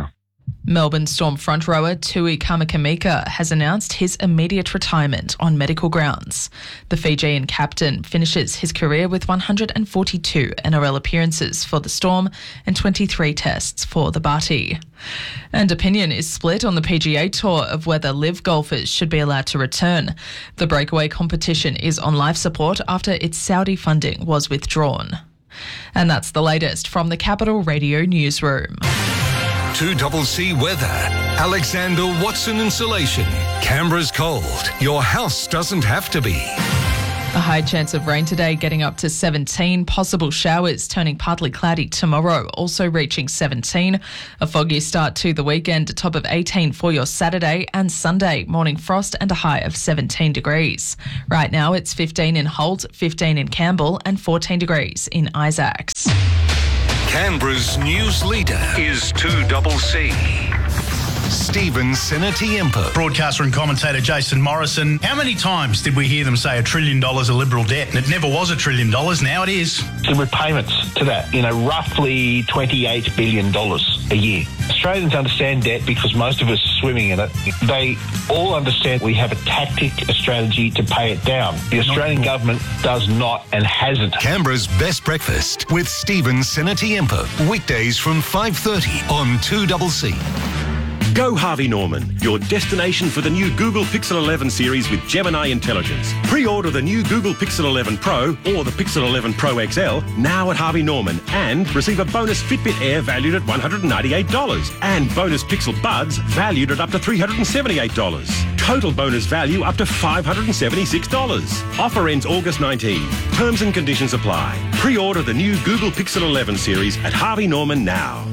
Melbourne Storm front rower Tui Kamakamika has announced his immediate retirement on medical grounds. The Fijian captain finishes his career with 142 NRL appearances for the Storm and 23 tests for the Bati. And opinion is split on the PGA Tour of whether live golfers should be allowed to return. The breakaway competition is on life support after its Saudi funding was withdrawn. And that's the latest from the Capital Radio Newsroom. 2CC weather. Alexander Watson Insulation. Canberra's cold. Your house doesn't have to be. A high chance of rain today, getting up to 17. Possible showers turning partly cloudy tomorrow, also reaching 17. A foggy start to the weekend, a top of 18 for your Saturday and Sunday. Morning frost and a high of 17 degrees. Right now it's 15 in Holt, 15 in Campbell and 14 degrees in Isaacs. Canberra's news leader is 2CC. Stephen Senatiempo. Broadcaster and commentator Jason Morrison. How many times did we hear them say $1 trillion of Liberal debt? And it never was $1 trillion. Now it is. The repayments to that, roughly $28 billion a year. Australians understand debt because most of us are swimming in it. They all understand we have a tactic, a strategy to pay it down. The Australian government does not and hasn't. Canberra's best breakfast with Stephen Senatiempo. Weekdays from 5:30 on 2CC. Go Harvey Norman, your destination for the new Google Pixel 11 series with Gemini Intelligence. Pre-order the new Google Pixel 11 Pro or the Pixel 11 Pro XL now at Harvey Norman and receive a bonus Fitbit Air valued at $198 and bonus Pixel Buds valued at up to $378. Total bonus value up to $576. Offer ends August 19. Terms and conditions apply. Pre-order the new Google Pixel 11 series at Harvey Norman now.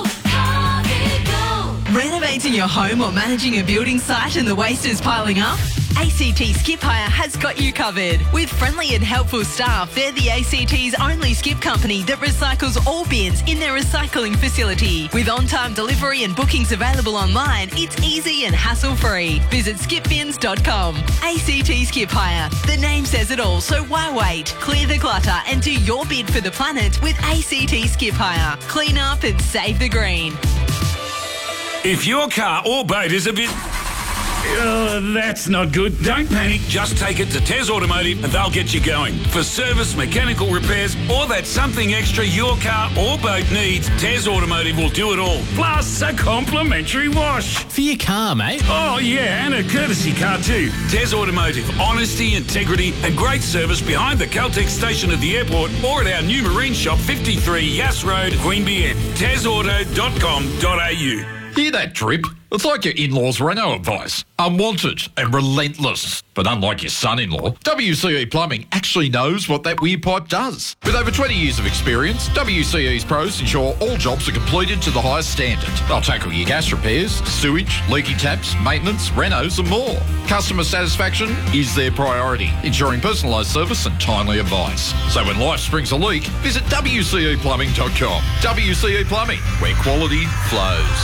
Renovating your home or managing a building site and the waste is piling up? ACT Skip Hire has got you covered. With friendly and helpful staff, they're the ACT's only skip company that recycles all bins in their recycling facility. With on-time delivery and bookings available online, it's easy and hassle-free. Visit skipbins.com. ACT Skip Hire. The name says it all, so why wait? Clear the clutter and do your bid for the planet with ACT Skip Hire. Clean up and save the green. If your car or boat is a bit... that's not good. Don't panic. Just take it to Tez Automotive and they'll get you going. For service, mechanical repairs, or that something extra your car or boat needs, Tez Automotive will do it all. Plus a complimentary wash. For your car, mate. Oh, yeah, and a courtesy car too. Tez Automotive. Honesty, integrity and great service behind the Caltex station at the airport or at our new marine shop, 53 Yass Road, Queanbeyan. TezAuto.com.au. Hear that drip? It's like your in-laws' Renault advice. Unwanted and relentless. But unlike your son-in-law, WCE Plumbing actually knows what that weird pipe does. With over 20 years of experience, WCE's pros ensure all jobs are completed to the highest standard. They'll tackle your gas repairs, sewage, leaky taps, maintenance, renos and more. Customer satisfaction is their priority, ensuring personalised service and timely advice. So when life springs a leak, visit WCEplumbing.com. WCE Plumbing, where quality flows.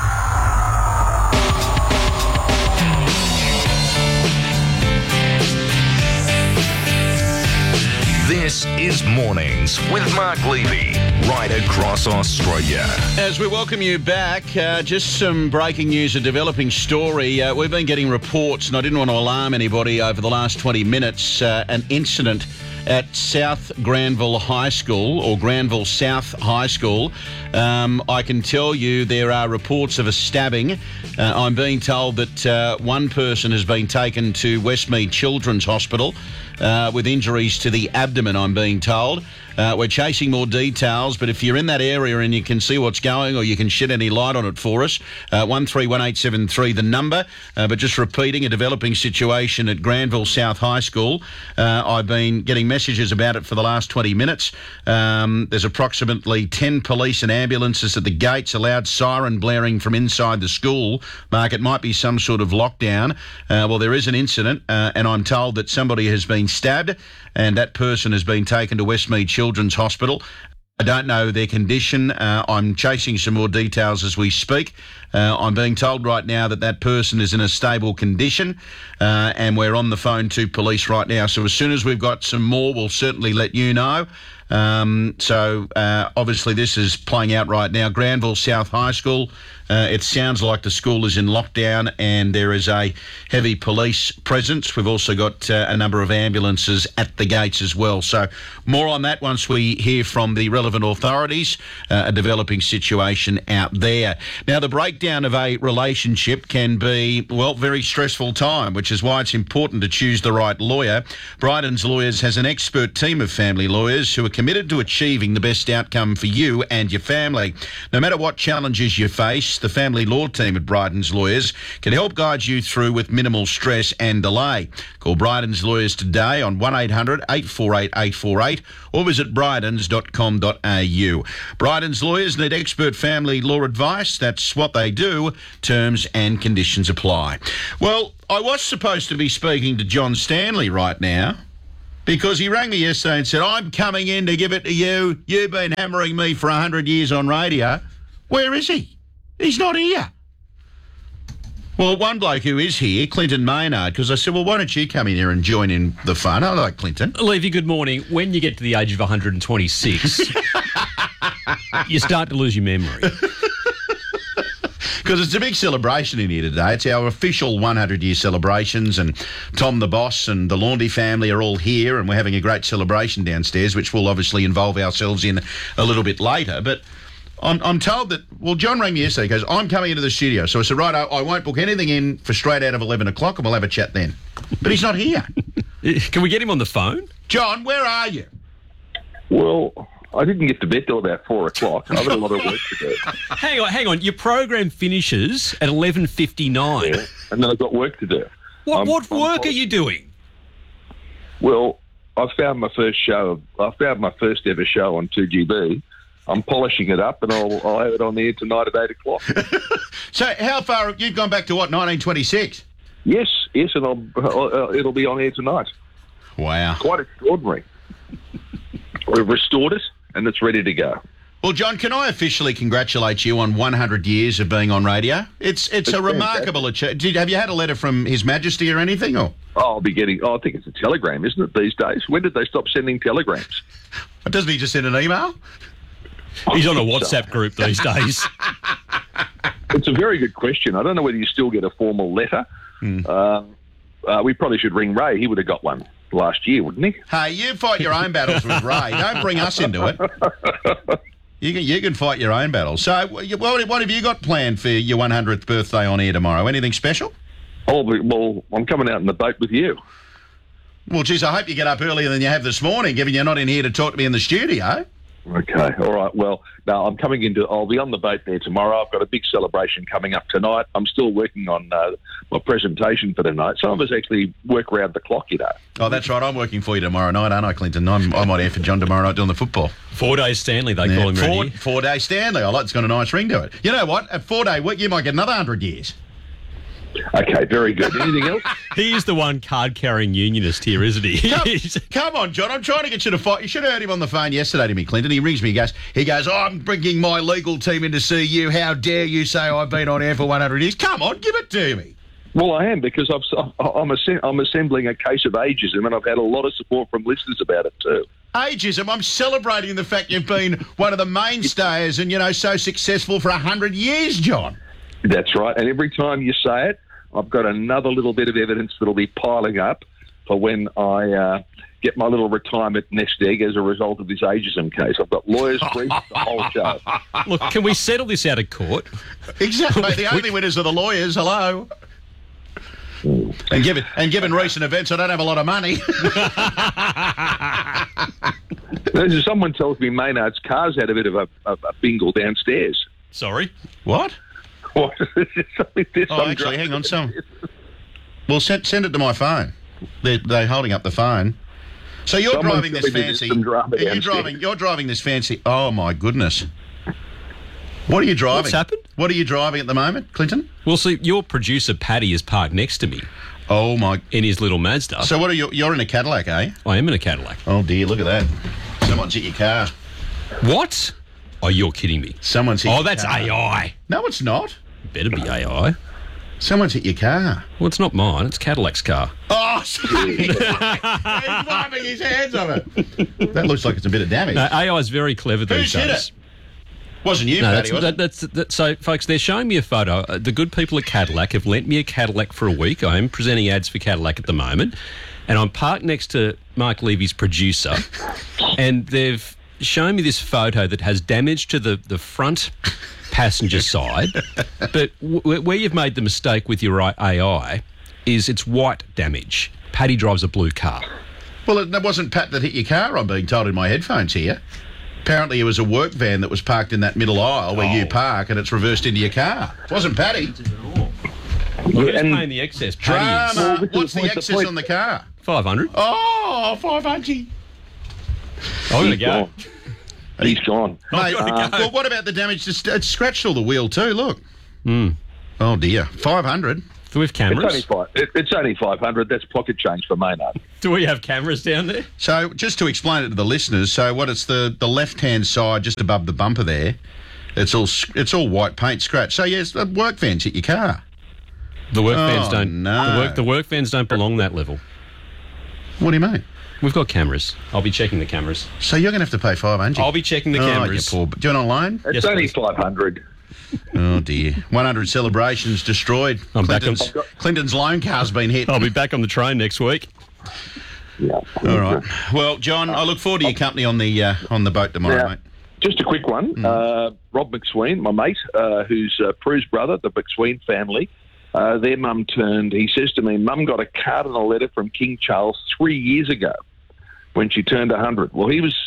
This is Mornings with Mark Levy, right across Australia. As we welcome you back, just some breaking news, a developing story. We've been getting reports, and I didn't want to alarm anybody over the last 20 minutes, an incident at South Granville High School, or Granville South High School. I can tell you there are reports of a stabbing. I'm being told that one person has been taken to Westmead Children's Hospital with injuries to the abdomen, I'm being told. We're chasing more details, but if you're in that area and you can see what's going or you can shed any light on it for us, 131873 the number. But just repeating, a developing situation at Granville South High School. I've been getting messages about it for the last 20 minutes. There's approximately 10 police and ambulances at the gates, a loud siren blaring from inside the school. Mark, it might be some sort of lockdown. Well, there is an incident, and I'm told that somebody has been stabbed, and that person has been taken to Westmead Children's Hospital. I don't know their condition. I'm chasing some more details as we speak. I'm being told right now that that person is in a stable condition, and we're on the phone to police right now. So as soon as we've got some more, we'll certainly let you know. So obviously this is playing out right now. Granville South High School, it sounds like the school is in lockdown and there is a heavy police presence. We've also got a number of ambulances at the gates as well. So more on that once we hear from the relevant authorities, a developing situation out there. Now, the breakdown of a relationship can be, well, very stressful time, which is why it's important to choose the right lawyer. Bryden's Lawyers has an expert team of family lawyers who are committed to achieving the best outcome for you and your family. No matter what challenges you face, the family law team at Bryden's Lawyers can help guide you through with minimal stress and delay. Call Bryden's Lawyers today on 1800 848 848 or visit brydens.com.au. Bryden's Lawyers need expert family law advice. That's what they do. Terms and conditions apply. Well, I was supposed to be speaking to John Stanley right now, because he rang me yesterday and said, I'm coming in to give it to you. You've been hammering me for 100 years on radio. Where is he? He's not here. Well, one bloke who is here, Clinton Maynard, because I said, well, why don't you come in here and join in the fun? I like Clinton. Levy, good morning. When you get to the age of 126, you start to lose your memory. Because it's a big celebration in here today. It's our official 100-year celebrations, and Tom the boss and the Laundry family are all here, and we're having a great celebration downstairs, which we'll obviously involve ourselves in a little bit later. But I'm told that, well, John rang me yesterday, he goes, I'm coming into the studio. So I said, right, I won't book anything in for straight out of 11 o'clock, and we'll have a chat then. But he's not here. Can we get him on the phone? John, where are you? Well, I didn't get to bed till about 4 o'clock. I've got a lot of work to do. Hang on. Your program finishes at 11:59. Yeah, and then I've got work to do. What work are you doing? Well, I found my first ever show on 2GB. I'm polishing it up, and I'll have it on the air tonight at 8 o'clock. So how far, you've gone back to what, 1926? Yes, and it'll be on air tonight. Wow. Quite extraordinary. We've restored it, and it's ready to go. Well, John, can I officially congratulate you on 100 years of being on radio? It's a remarkable achievement. Have you had a letter from His Majesty or anything? Or? I'll be getting. I think it's a telegram, isn't it, these days? When did they stop sending telegrams? Doesn't he just send an email? He's on a WhatsApp group these days. It's a very good question. I don't know whether you still get a formal letter. We probably should ring Ray. He would have got one last year, wouldn't he? Hey, you fight your own battles with Ray. Don't bring us into it. You can fight your own battles. So what have you got planned for your 100th birthday on air tomorrow? Anything special? Well, I'm coming out in the boat with you. Well, geez, I hope you get up earlier than you have this morning, given you're not in here to talk to me in the studio. Okay, all right. Well, no, I'll be on the boat there tomorrow. I've got a big celebration coming up tonight. I'm still working on my presentation for tonight. Some of us actually work around the clock, you know. Oh, that's right. I'm working for you tomorrow night, aren't I, Clinton? I'm on air for John tomorrow night doing the football. 4 days Stanley, they call him around here. 4 days Stanley. I like it's got a nice ring to it. You know what? At 4 day week, you might get another 100 years. Okay, very good. Anything else? He is the one card-carrying unionist here, isn't he? Come on, John. I'm trying to get you to fight. You should have heard him on the phone yesterday to me, Clinton. He rings me. He goes, I'm bringing my legal team in to see you. How dare you say I've been on air for 100 years? Come on, give it to me. Well, I am, because I'm assembling a case of ageism, and I've had a lot of support from listeners about it too. Ageism? I'm celebrating the fact you've been one of the mainstays and, so successful for 100 years, John. That's right. And every time you say it, I've got another little bit of evidence that'll be piling up for when I get my little retirement nest egg as a result of this ageism case. I've got lawyers briefed, the whole show. Look, can we settle this out of court? Exactly. The only winners are the lawyers. Hello. And given recent events, I don't have a lot of money. Someone tells me Maynard's car's had a bit of a bingle downstairs. Sorry? What? What? Actually, hang on. Well, send it to my phone. They're holding up the phone. So you're driving this fancy. You're driving this fancy. Oh my goodness! What are you driving? What's happened? What are you driving at the moment, Clinton? Well, see, your producer Paddy is parked next to me. Oh my! In his little Mazda. So what are you? You're in a Cadillac, eh? I am in a Cadillac. Oh dear! Look at that. Someone's hit your car. What? Oh, you're kidding me. Someone's hit your car. Oh, that's AI. No, it's not. Better be AI. Someone's hit your car. Well, it's not mine. It's Cadillac's car. Oh, sorry. He's wiping his hands on it. That looks like it's a bit of damage. No, AI is very clever these Who's hit days. it? Wasn't you, Paddy, was it? So, folks, they're showing me a photo. The good people at Cadillac have lent me a Cadillac for a week. I am presenting ads for Cadillac at the moment. And I'm parked next to Mark Levy's producer. And they've shown me this photo that has damage to the front passenger side. But where you've made the mistake with your AI is it's white damage. Paddy drives a blue car. Well, it wasn't Pat that hit your car, I'm being told in my headphones here. Apparently it was a work van that was parked in that middle aisle where you park and it's reversed into your car. It wasn't Paddy. Well, who's paying the excess? Paddy is. Drama. What's the excess on the car? 500. Oh, 500. I'm going to go. He's gone. Mate, well, what about the damage? It's scratched all the wheel too, look. Oh, dear. 500. Do we have cameras? It's only 500. That's pocket change for Maynard. Do we have cameras down there? So, just to explain it to the listeners, it's the left-hand side just above the bumper there. It's all white paint scratch. So, yes, the work vans hit your car. The work vans don't. No. The work vans don't belong that level. What do you mean? We've got cameras. I'll be checking the cameras. So you're going to have to pay 500. I'll be checking the cameras. You poor. Do you want on loan? It's only 500. Oh dear! 100 celebrations destroyed. Clinton's loan car's been hit. I'll be back on the train next week. Yeah. All right. Well, John, I look forward to your company on the boat tomorrow, mate. Just a quick one. Rob McSween, my mate, who's Prue's brother, the McSween family. Their mum he says to me, Mum got a card and a letter from King Charles 3 years ago when she turned 100. Well, he was,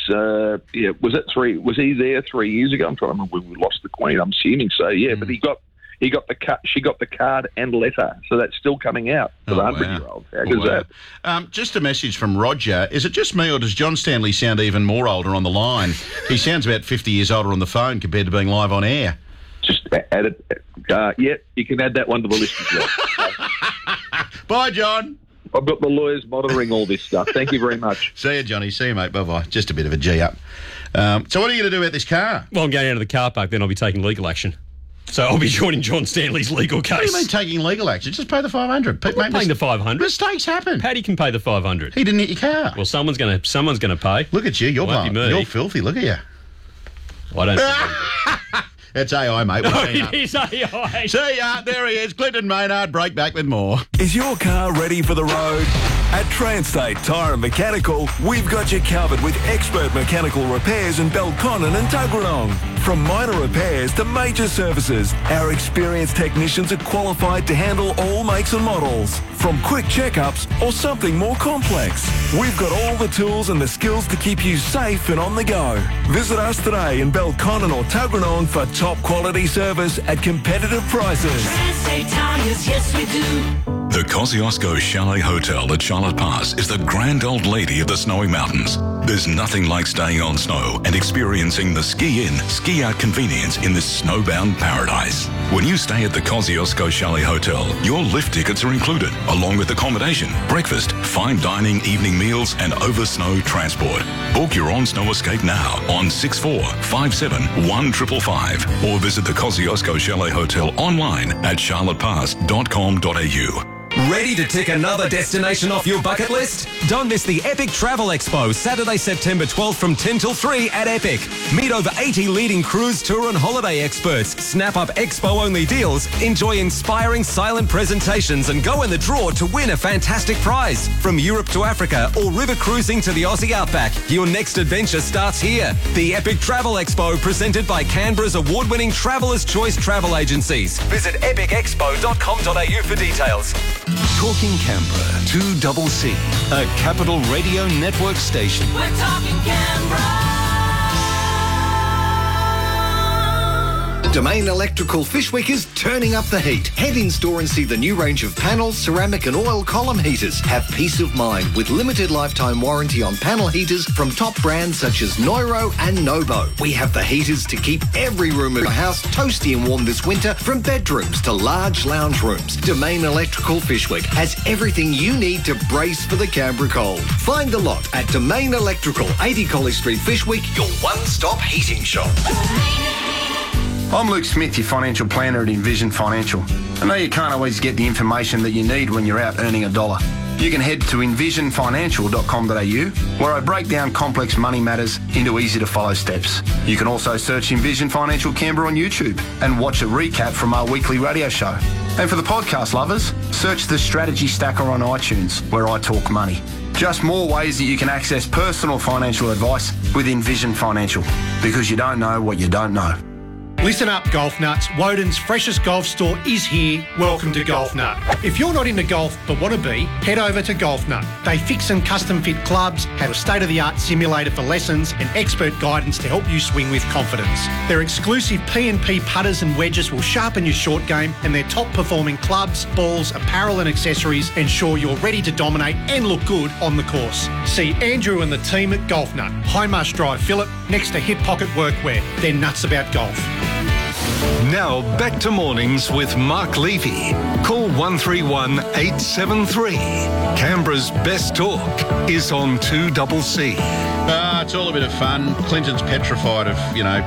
was he there 3 years ago? I'm trying to remember when we lost the Queen. I'm assuming so, yeah. But she got the card and letter, so that's still coming out for the 100-year-old. How goes that? Just a message from Roger. Is it just me, or does John Stanley sound even more older on the line? He sounds about 50 years older on the phone compared to being live on air. Just add it. You can add that one to the list as well. Bye, John. I've got the lawyers monitoring all this stuff. Thank you very much. See you, Johnny. See you, mate. Bye-bye. Just a bit of a G up. So what are you going to do about this car? Well, I'm going out of the car park, then I'll be taking legal action. So I'll be joining John Stanley's legal case. What do you mean taking legal action? Just pay the 500. I'm not paying the 500. Mistakes happen. Paddy can pay the 500. He didn't hit your car. Well, someone's going to pay. Look at you. You're filthy. Look at you. Well, I don't. It's AI, mate. No, it is AI. See ya. There he is. Clinton Maynard. Break back with more. Is your car ready for the road? At Transtate Tyre and Mechanical, we've got you covered with expert mechanical repairs in Belconnen and Tuggeranong. From minor repairs to major services, our experienced technicians are qualified to handle all makes and models. From quick checkups or something more complex, we've got all the tools and the skills to keep you safe and on the go. Visit us today in Belconnen or Tuggeranong for top quality service at competitive prices. Transtate Tyres, yes we do. The Kosciuszko Chalet Hotel at Charlotte Pass is the grand old lady of the snowy mountains. There's nothing like staying on snow and experiencing the ski-in, ski-out convenience in this snowbound paradise. When you stay at the Kosciuszko Chalet Hotel, your lift tickets are included, along with accommodation, breakfast, fine dining, evening meals, and over-snow transport. Book your on-snow escape now on 6457 1555 or visit the Kosciuszko Chalet Hotel online at charlottepass.com.au. Ready to tick another destination off your bucket list? Don't miss the Epic Travel Expo, Saturday, September 12th from 10 till 3 at Epic. Meet over 80 leading cruise, tour and holiday experts. Snap up expo-only deals, enjoy inspiring silent presentations and go in the draw to win a fantastic prize. From Europe to Africa or river cruising to the Aussie Outback, your next adventure starts here. The Epic Travel Expo, presented by Canberra's award-winning Traveller's Choice Travel Agencies. Visit epicexpo.com.au for details. Talking Canberra, 2CC, a Capital Radio Network station. We're talking Canberra. Domain Electrical Fishwick is turning up the heat. Head in store and see the new range of panel, ceramic and oil column heaters. Have peace of mind with limited lifetime warranty on panel heaters from top brands such as Neuro and Nobo. We have the heaters to keep every room of your house toasty and warm this winter, from bedrooms to large lounge rooms. Domain Electrical Fishwick has everything you need to brace for the Canberra cold. Find the lot at Domain Electrical, 80 College Street, Fishwick, your one-stop heating shop. I'm Luke Smith, your financial planner at Envision Financial. I know you can't always get the information that you need when you're out earning a dollar. You can head to envisionfinancial.com.au, where I break down complex money matters into easy-to-follow steps. You can also search Envision Financial Canberra on YouTube and watch a recap from our weekly radio show. And for the podcast lovers, search the Strategy Stacker on iTunes, where I talk money. Just more ways that you can access personal financial advice with Envision Financial, because you don't know what you don't know. Listen up, golf nuts. Woden's freshest golf store is here. Welcome to Golf Nut. If you're not into golf but want to be, head over to Golf Nut. They fix and custom fit clubs, have a state-of-the-art simulator for lessons and expert guidance to help you swing with confidence. Their exclusive P&P putters and wedges will sharpen your short game, and their top-performing clubs, balls, apparel and accessories ensure you're ready to dominate and look good on the course. See Andrew and the team at Golf Nut, Highmarsh Drive, Phillip, next to Hip Pocket Workwear. They're nuts about golf. Now back to mornings with Mark Levy. Call 131 873. Canberra's best talk is on 2CC. It's all a bit of fun. Clinton's petrified of,